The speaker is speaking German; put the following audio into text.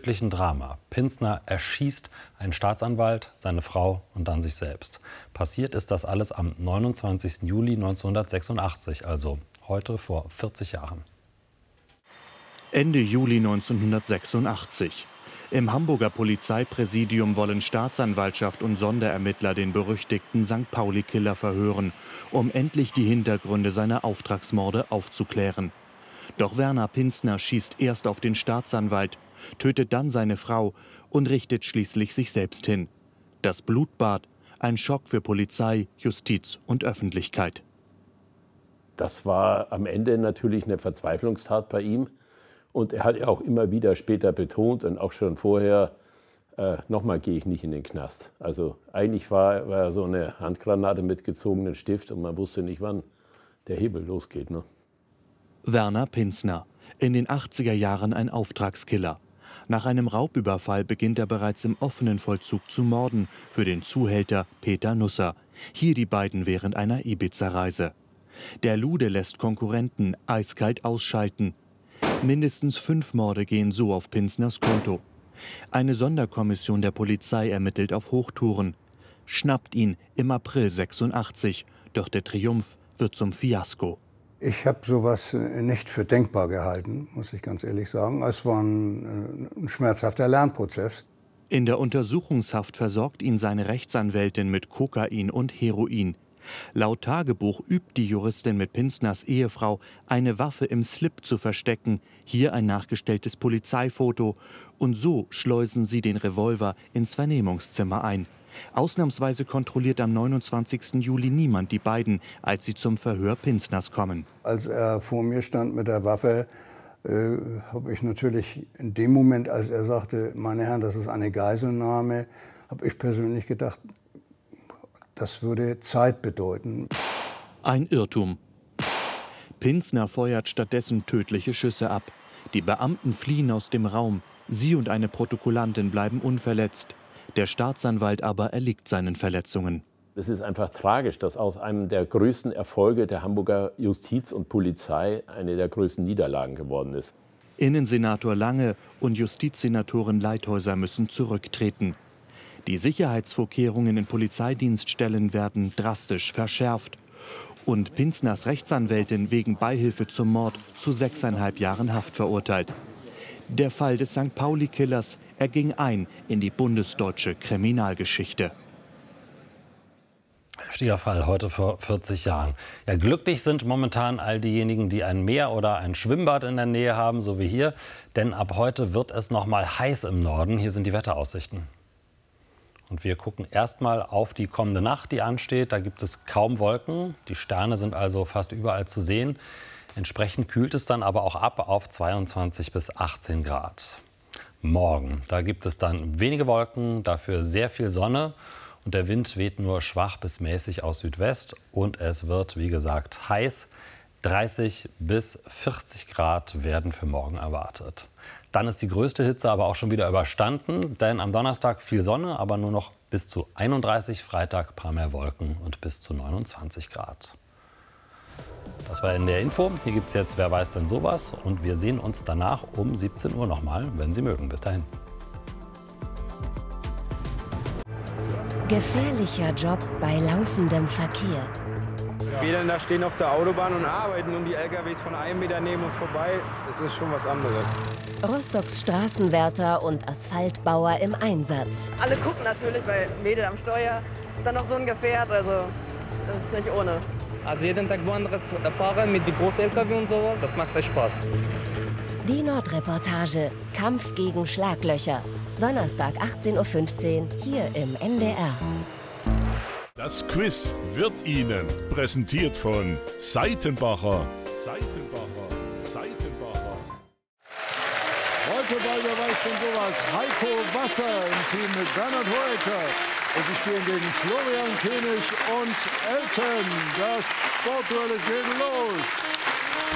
tödlichen Drama. Pinzner erschießt einen Staatsanwalt, seine Frau und dann sich selbst. Passiert ist das alles am 29. Juli 1986, also heute vor 40 Jahren. Ende Juli 1986. Im Hamburger Polizeipräsidium wollen Staatsanwaltschaft und Sonderermittler den berüchtigten St. Pauli-Killer verhören, um endlich die Hintergründe seiner Auftragsmorde aufzuklären. Doch Werner Pinzner schießt erst auf den Staatsanwalt, tötet dann seine Frau und richtet schließlich sich selbst hin. Das Blutbad, ein Schock für Polizei, Justiz und Öffentlichkeit. Das war am Ende natürlich eine Verzweiflungstat bei ihm. Und er hat ja auch immer wieder später betont und auch schon vorher, nochmal gehe ich nicht in den Knast. Also eigentlich war so eine Handgranate mit gezogenem Stift und man wusste nicht, wann der Hebel losgeht. Ne? Werner Pinzner, in den 80er Jahren ein Auftragskiller. Nach einem Raubüberfall beginnt er bereits im offenen Vollzug zu morden für den Zuhälter Peter Nusser. Hier die beiden während einer Ibiza-Reise. Der Lude lässt Konkurrenten eiskalt ausschalten. Mindestens 5 Morde gehen so auf Pinzners Konto. Eine Sonderkommission der Polizei ermittelt auf Hochtouren, schnappt ihn im April 86, doch der Triumph wird zum Fiasko. Ich habe sowas nicht für denkbar gehalten, muss ich ganz ehrlich sagen. Es war ein schmerzhafter Lernprozess. In der Untersuchungshaft versorgt ihn seine Rechtsanwältin mit Kokain und Heroin. Laut Tagebuch übt die Juristin mit Pinzners Ehefrau, eine Waffe im Slip zu verstecken. Hier ein nachgestelltes Polizeifoto. Und so schleusen sie den Revolver ins Vernehmungszimmer ein. Ausnahmsweise kontrolliert am 29. Juli niemand die beiden, als sie zum Verhör Pinzners kommen. Als er vor mir stand mit der Waffe, habe ich natürlich in dem Moment, als er sagte, meine Herren, das ist eine Geiselnahme, habe ich persönlich gedacht, das würde Zeit bedeuten. Ein Irrtum. Pinzner feuert stattdessen tödliche Schüsse ab. Die Beamten fliehen aus dem Raum. Sie und eine Protokollantin bleiben unverletzt. Der Staatsanwalt aber erliegt seinen Verletzungen. Es ist einfach tragisch, dass aus einem der größten Erfolge der Hamburger Justiz und Polizei eine der größten Niederlagen geworden ist. Innensenator Lange und Justizsenatorin Leithäuser müssen zurücktreten. Die Sicherheitsvorkehrungen in Polizeidienststellen werden drastisch verschärft. Und Pinzners Rechtsanwältin wegen Beihilfe zum Mord zu 6,5 Jahren Haft verurteilt. Der Fall des St. Pauli-Killers erging ein in die bundesdeutsche Kriminalgeschichte. Heftiger Fall, heute vor 40 Jahren. Ja, glücklich sind momentan all diejenigen, die ein Meer oder ein Schwimmbad in der Nähe haben, so wie hier. Denn ab heute wird es noch mal heiß im Norden. Hier sind die Wetteraussichten. Und wir gucken erstmal auf die kommende Nacht, die ansteht. Da gibt es kaum Wolken. Die Sterne sind also fast überall zu sehen. Entsprechend kühlt es dann aber auch ab auf 22 bis 18 Grad. Morgen, da gibt es dann wenige Wolken, dafür sehr viel Sonne. Und der Wind weht nur schwach bis mäßig aus Südwest. Und es wird, wie gesagt, heiß. 30 bis 40 Grad werden für morgen erwartet. Dann ist die größte Hitze aber auch schon wieder überstanden, denn am Donnerstag viel Sonne, aber nur noch bis zu 31, Freitag ein paar mehr Wolken und bis zu 29 Grad. Das war in der Info. Hier gibt es jetzt Wer weiß denn sowas und wir sehen uns danach um 17 Uhr nochmal, wenn Sie mögen. Bis dahin. Gefährlicher Job bei laufendem Verkehr. Wir da stehen auf der Autobahn und arbeiten und die LKWs von 1 Meter neben uns vorbei. Das ist schon was anderes. Rostocks Straßenwärter und Asphaltbauer im Einsatz. Alle gucken natürlich, weil Mädel am Steuer, dann noch so ein Gefährt, also das ist nicht ohne. Also jeden Tag woanders fahren mit den großen LKW und sowas, das macht echt Spaß. Die Nordreportage, Kampf gegen Schlaglöcher. Donnerstag 18:15 Uhr hier im NDR. Das Quiz wird Ihnen präsentiert von Seitenbacher. Heute bei Wer weiß denn sowas? Heiko Wasser im Team mit Bernhard Hoeker. Und sie spielen gegen Florian König und Elton. Das Sportduell geht los.